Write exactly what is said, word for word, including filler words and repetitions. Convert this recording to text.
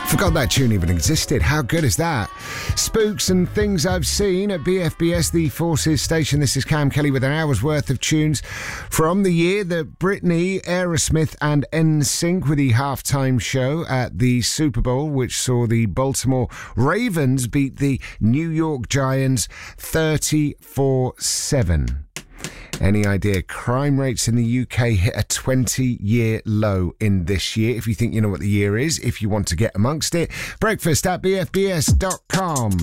Forgot that tune even existed. How good is that? Spooks and Things I've Seen at B F B S, the Forces station. This is Cam Kelly with an hour's worth of tunes from the year that Britney, Aerosmith and N Sync with the halftime show at the Super Bowl, which saw the Baltimore Ravens beat the New York Giants thirty-four seven. Any idea? Crime rates in the U K hit a twenty-year low in this year. If you think you know what the year is, if you want to get amongst it, breakfast at b f b s dot com.